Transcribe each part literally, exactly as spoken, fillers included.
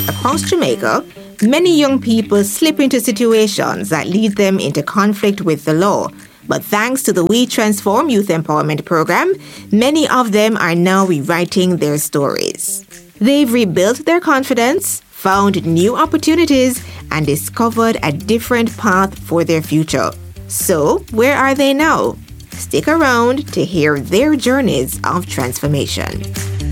across Jamaica, many young people slip into situations that lead them into conflict with the law. But thanks to the We Transform Youth Empowerment Program, many of them are now rewriting their stories. They've rebuilt their confidence, found new opportunities, and discovered a different path for their future. So, where are they now? Stick around to hear their journeys of transformation.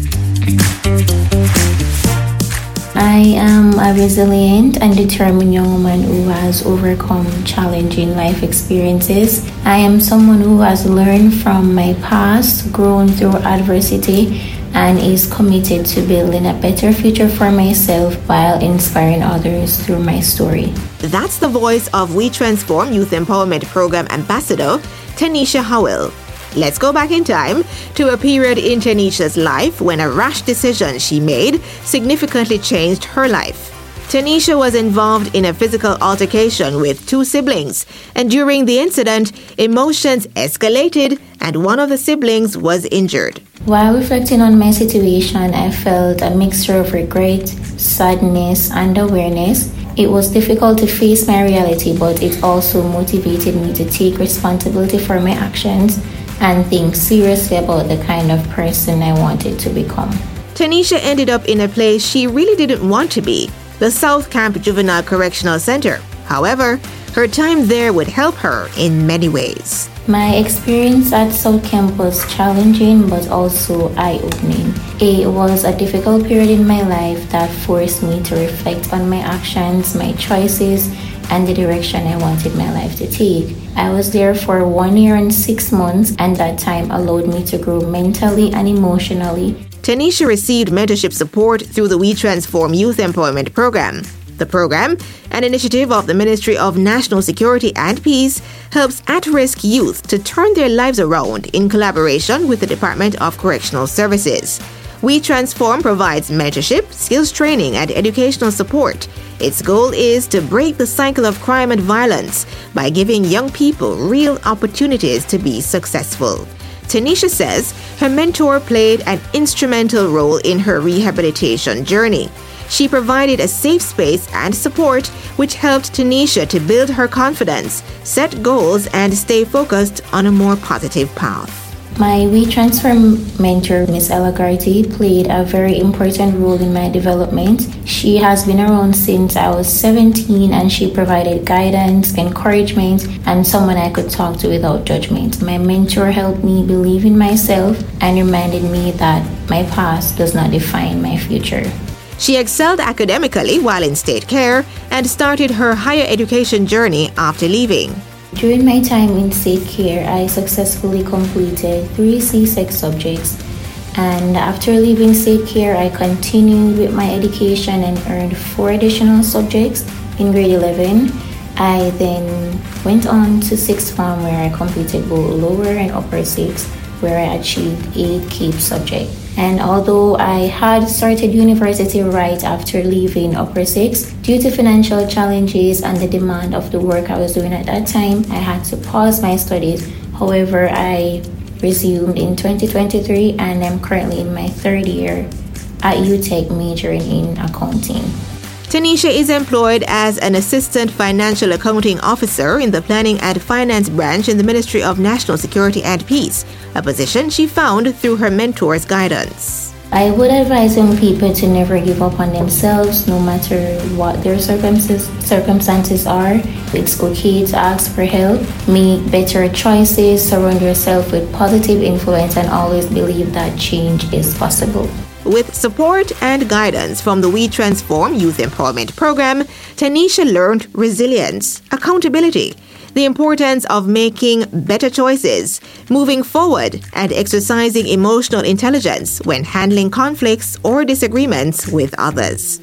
I am a resilient and determined young woman who has overcome challenging life experiences. I am someone who has learned from my past, grown through adversity, and is committed to building a better future for myself while inspiring others through my story. That's the voice of We Transform Youth Empowerment Program Ambassador, Tanisha Howell. Let's go back in time to a period in Tanisha's life when a rash decision she made significantly changed her life. Tanisha was involved in a physical altercation with two siblings, and during the incident, emotions escalated and one of the siblings was injured. While reflecting on my situation, I felt a mixture of regret, sadness, and awareness. It was difficult to face my reality, but it also motivated me to take responsibility for my actions and think seriously about the kind of person I wanted to become. Tanisha ended up in a place she really didn't want to be, the South Camp Juvenile Correctional Center. However, her time there would help her in many ways. My experience at South Camp was challenging but also eye-opening. It was a difficult period in my life that forced me to reflect on my actions, my choices, and the direction I wanted my life to take. I was there for one year and six months, and that time allowed me to grow mentally and emotionally. Tanisha received mentorship support through the We Transform Youth Empowerment Program. The program, an initiative of the Ministry of National Security and Peace, helps at-risk youth to turn their lives around in collaboration with the Department of Correctional Services. We Transform provides mentorship, skills training, and educational support. Its goal is to break the cycle of crime and violence by giving young people real opportunities to be successful. Tanisha says her mentor played an instrumental role in her rehabilitation journey. She provided a safe space and support which helped Tanisha to build her confidence, set goals, and stay focused on a more positive path. My We Transform mentor, Miss Ella Garty, played a very important role in my development. She has been around since I was seventeen, and she provided guidance, encouragement, and someone I could talk to without judgment. My mentor helped me believe in myself and reminded me that my past does not define my future. She excelled academically while in state care and started her higher education journey after leaving. During my time in state care, I successfully completed three C SEC subjects, and after leaving state care, I continued with my education and earned four additional subjects in grade eleven. I then went on to sixth form, where I completed both lower and upper six, where I achieved eight C A P E subjects. And although I had started university right after leaving upper six, due to financial challenges and the demand of the work I was doing at that time, I had to pause my studies. However, I resumed in twenty twenty-three, and I'm currently in my third year at U T E C, majoring in accounting. Tanisha is employed as an assistant financial accounting officer in the planning and finance branch in the Ministry of National Security and Peace, a position she found through her mentor's guidance. I would advise young people to never give up on themselves, no matter what their circumstances circumstances are. It's okay to ask for help, make better choices, surround yourself with positive influence, and always believe that change is possible. With support and guidance from the We Transform Youth Empowerment Program, Tanisha learned resilience, accountability, the importance of making better choices, moving forward, and exercising emotional intelligence when handling conflicts or disagreements with others.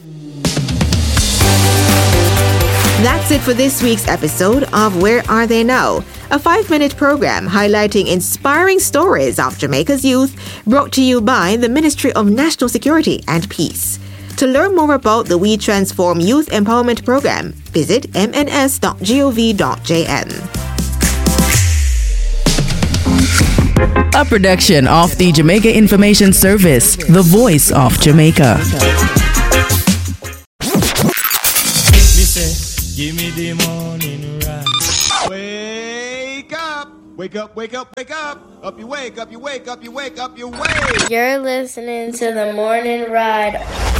That's it for this week's episode of Where Are They Now? A five-minute program highlighting inspiring stories of Jamaica's youth, brought to you by the Ministry of National Security and Peace. To learn more about the We Transform Youth Empowerment Program, visit m n s dot gov dot j m. A production of the Jamaica Information Service, the voice of Jamaica. Me say, give me the morning ride. Wake up, wake up, wake up, wake up. Up you wake, up you wake, up you wake, up you wake. You're listening to the Morning Ride